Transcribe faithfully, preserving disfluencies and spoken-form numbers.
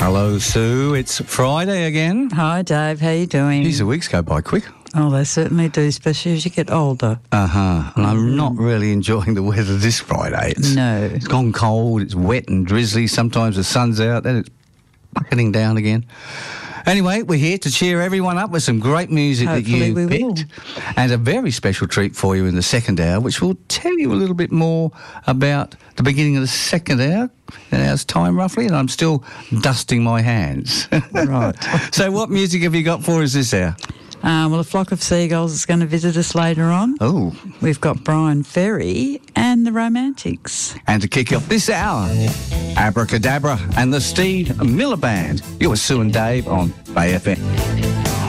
Hello, Sue. It's Friday again. Hi, Dave. How you doing? Geez, the weeks go by quick. Oh, they certainly do, especially as you get older. Uh-huh. And I'm not really enjoying the weather this Friday. It's, No. It's gone cold, it's wet and drizzly. Sometimes the sun's out, then it's bucketing down again. Anyway, we're here to cheer everyone up with some great music Hopefully that you we will. picked. And a very special treat for you in the second hour, which will tell you a little bit more about the beginning of the second hour, an hour's time roughly, and I'm still dusting my hands. Right. So what music have you got for us this hour? Um, well, a flock of seagulls is going to visit us later on. Oh. We've got Brian Ferry and the Romantics. And to kick off this hour, Abracadabra and the Steve Miller Band. You're with Sue and Dave on Bay F M.